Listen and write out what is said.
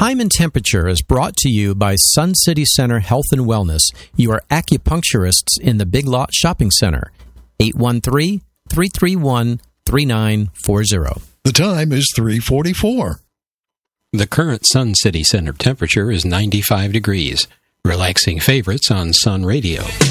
Time and Temperature is brought to you by Sun City Center Health and Wellness, your acupuncturists in the Big Lot Shopping Center. 813-331-3940. The time is 3:44. The current Sun City Center temperature is 95 degrees. Relaxing favorites on Sun Radio.